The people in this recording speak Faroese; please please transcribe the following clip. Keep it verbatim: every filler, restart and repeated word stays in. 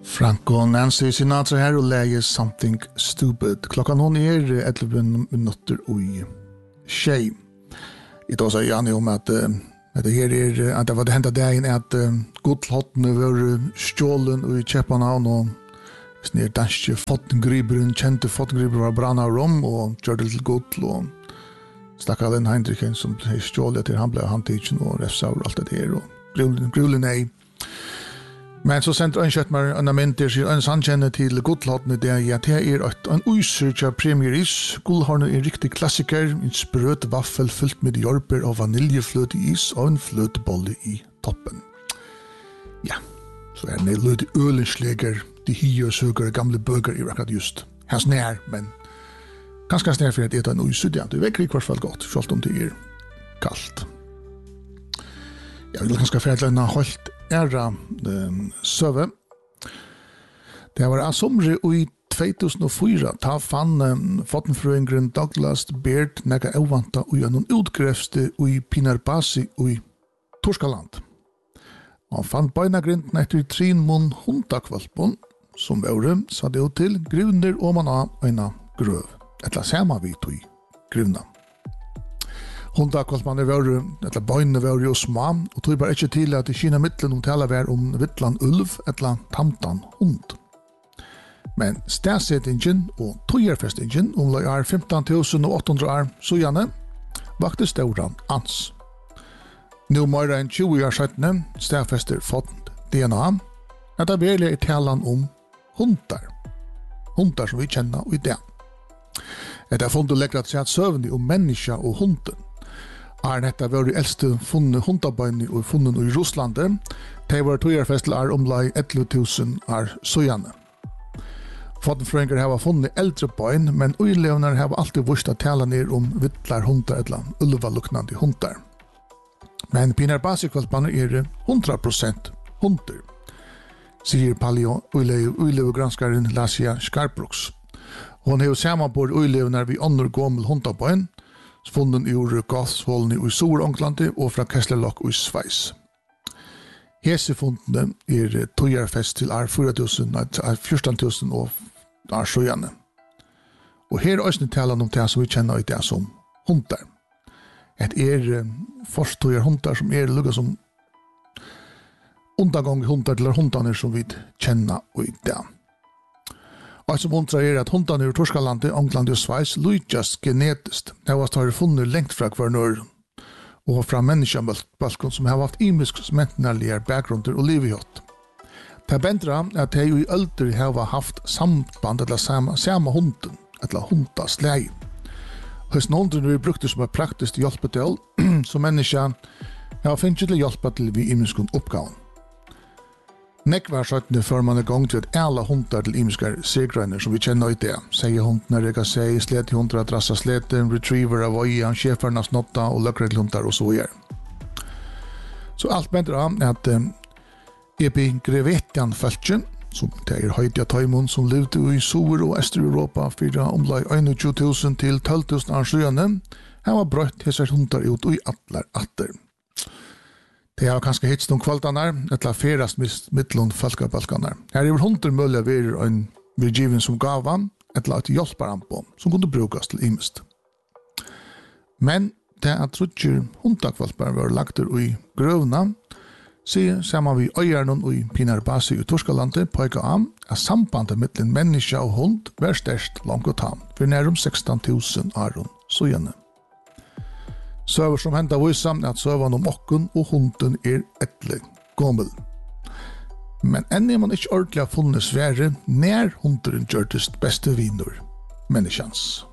Franco Nancy Sinatra här och lägger Something Stupid. Klockan hon är elva minuter och tjej. Idag säger jag om att, att det här är att det var det hända dagen att godlotten var stjålen och i Köpenhamn och snir danske fotogriberen, kände fotogriber var branna rum och körde till godl och stackade den Heinrichen som stjålet till han blev handtigen och räfsa och allt det där och grulen nej. Men så sent en chat mer en ment där en sankänne till godlåtne där ja det är ett en usurcha premieris guldhorn är riktig klassiker en spröt vaffel fyllt med jordbär och vaniljeflöte i is och en flötebolle i toppen. Ja, så är det lite ölensläger de hyr söker gamla burger i rakat just. Här snär men ganska snär för att äta en usurcha. Det väcker i hvert fall gott självt om det är kallt. Jag vill ganska färdigt hållt ära um, söve. Det var somre i tjugohundrafyra ta fann um, fottenfröingren Douglas Baird nega ovanta och en utgrävste i Pinarbasi i Torskaland. Han fann beinagrinden efter tre mun hundakvalpon som vore satt ut till grunder om man har en gröv. Etla samma vid i gruvna. Hundakvalpane var, eller bøyne var jo små, og tog bare ikke til at i Kina mittlen om tala var om vittlan ulv, eller tamtan hund. Men stedsetingen og togjerfestingen om det er femton tusen åtta hundra år sujane, vakte stauran ans. Nå mer enn tjue år siden stedfester fått D N A, at det virkelig er talan om hundar. Hundar som vi kjenner i det. Det er funnet lekkert seg at søvnig om menneska og hunden. Er dette var de eldste funne hundabøyne og funnet i Russlandet. De var togjerfestel er omlag elva tusen er søjane. Fottenfrøyngar har funnet eldre bøyn, men uilevner har alltid vurst at tala ned om vittlar hundar eller ulvaluknande hundar. Men Pinarbasi-kvalpaner er hundra prosent hundar, sier paleo uilevgranskaren Lasia Skarbruks. Hon har sammanbord uilevner vid ånder gommel hundabøyn, funnen ur Gothsvollen i Sor-Ånglandet og fra Kesslerlock i Sveis. Hese fundene er togjerfest til er fjorton tusen og er sjøjane. Og her er også talen om det som vi kjenner i det som hundar. Et er først togjer hundar som er lukket som undergang hundar til hundarne som vi kjenner i det. Og som undrar er at hundarne i Torskalandet, Ånglandet og Sveis lykkes genetiskt. Det har vært funnet lengt fra hver nøren og fra menneskebalkon som har haft imisk smentnærlige bakgrunder og livihjott. Det er bendra at de i øldre har haft samband eller samme, samme hunden, eller hundasleie. Høsten hunden er brukt som et praktisk hjelpetøl, som mennesker har finnet til å hjelpe til vi imisk oppgaven. Nekvar sattne før man er gang til at alle hundar til imiskar segreiner som vi kjenner i det. Sier hundene reka seg, slete hundar at rassa slete, retriever av øya, sjeferna snotta og løkreglhundar og så videre. Så alt bedre er at um, epigrevetjan fölkjen, som det er høytja taimon som levde i Sor og Øster-Europa fra omlag tjugo tusen til tolv tusen år siden, han var brøtt hesar hundar ut i atlar atter. Det har kanskje hitst noen kvaltanar, etla ferast mittlun falkabalkanar. Her er hundar mulig vir en virgiven som gavan, etla et hjelparampo, som kunne brukast til imest. Men det at trutjer hundakvalpar var lagter i grøvna, sier saman vi øyarnon i Pinarbasi i Torskalandet poika am at sambandet mittlen menneska og hund var størst langt og tam, for nærum sexton tusen aron sujane. Søver som henda vissam at søvan om okken og hunden er etle gommel. Men enn er man ikke ordentlig har funnet svære nær hunderen gjørtest beste viner, menneskjans.